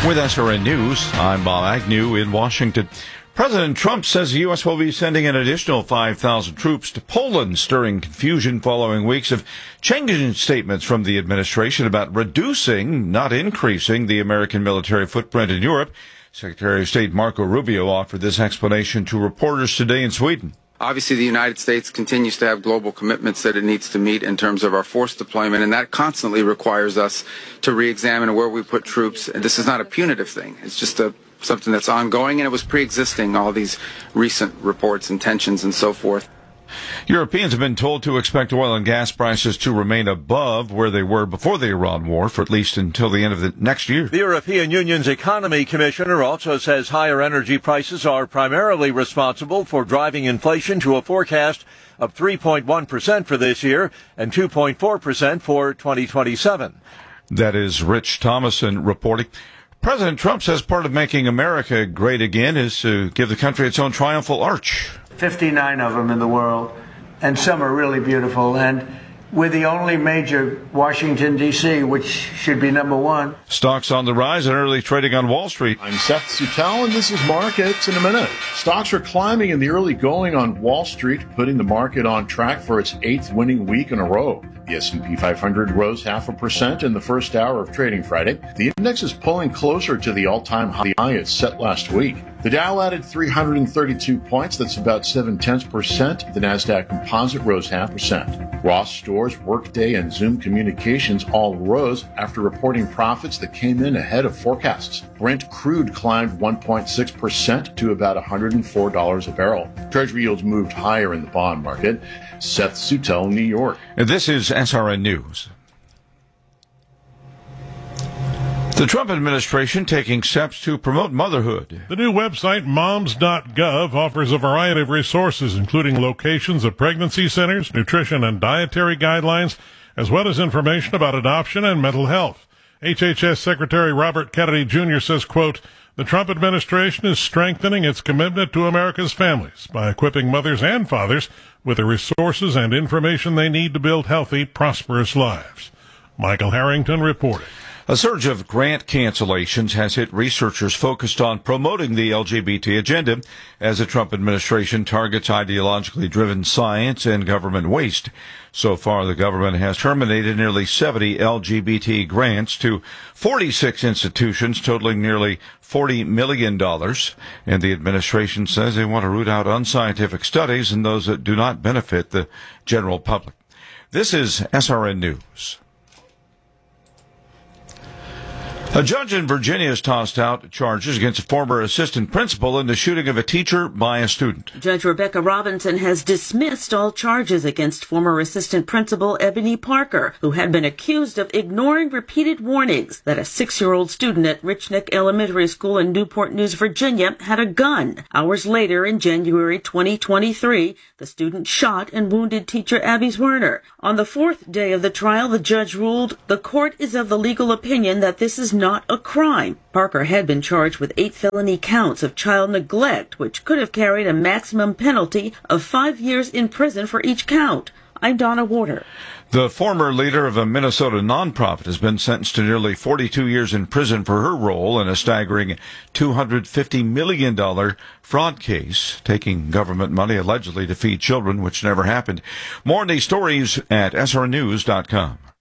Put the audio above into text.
With SRN News, I'm Bob Agnew in Washington. President Trump says the U.S. will be sending an additional 5,000 troops to Poland, stirring confusion following weeks of changing statements from the administration about reducing, not increasing, the American military footprint in Europe. Secretary of State Marco Rubio offered this explanation to reporters today in Sweden. Obviously, the United States continues to have global commitments that it needs to meet in terms of our force deployment, and that constantly requires us to re-examine where we put troops. And this is not a punitive thing. It's just something that's ongoing, and it was pre-existing, all these recent reports and tensions and so forth. Europeans have been told to expect oil and gas prices to remain above where they were before the Iran war for at least until the end of the next year. The European Union's economy commissioner also says higher energy prices are primarily responsible for driving inflation to a forecast of 3.1% for this year and 2.4% for 2027. That is Rich Thomason reporting. President Trump says part of making America great again is to give the country its own triumphal arch. 59 of them in the world, and some are really beautiful. And we're the only major Washington, D.C., which should be number one. Stocks on the rise and early trading on Wall Street. I'm Seth Suttel, and this is Markets in a Minute. Stocks are climbing in the early going on Wall Street, putting the market on track for its 8th winning week in a row. The S&P 500 rose 0.5% in the first hour of trading Friday. The index is pulling closer to the all-time high it set last week. The Dow added 332 points, that's about 0.7%. The Nasdaq Composite rose 0.5%. Ross Stores, Workday, and Zoom Communications all rose after reporting profits that came in ahead of forecasts. Brent crude climbed 1.6% to about $104 a barrel. Treasury yields moved higher in the bond market. Seth Suttel, New York. And this is SRN News. The Trump administration taking steps to promote motherhood. The new website, moms.gov, offers a variety of resources, including locations of pregnancy centers, nutrition and dietary guidelines, as well as information about adoption and mental health. HHS Secretary Robert Kennedy Jr. says, quote, the Trump administration is strengthening its commitment to America's families by equipping mothers and fathers with the resources and information they need to build healthy, prosperous lives. Michael Harrington reporting. A surge of grant cancellations has hit researchers focused on promoting the LGBT agenda as the Trump administration targets ideologically driven science and government waste. So far, the government has terminated nearly 70 LGBT grants to 46 institutions totaling nearly $40 million. And the administration says they want to root out unscientific studies and those that do not benefit the general public. This is SRN News. A judge in Virginia has tossed out charges against a former assistant principal in the shooting of a teacher by a student. Judge Rebecca Robinson has dismissed all charges against former assistant principal Ebony Parker, who had been accused of ignoring repeated warnings that a 6-year-old student at Rich Neck Elementary School in Newport News, Virginia, had a gun. Hours later, in January 2023, the student shot and wounded teacher Abby Werner. On the 4th day of the trial, the judge ruled the court is of the legal opinion that this is not a crime. Parker had been charged with 8 felony counts of child neglect, which could have carried a maximum penalty of 5 years in prison for each count. I'm Donna Warder. The former leader of a Minnesota nonprofit has been sentenced to nearly 42 years in prison for her role in a staggering $250 million fraud case, taking government money allegedly to feed children, which never happened. More on these stories at srnews.com.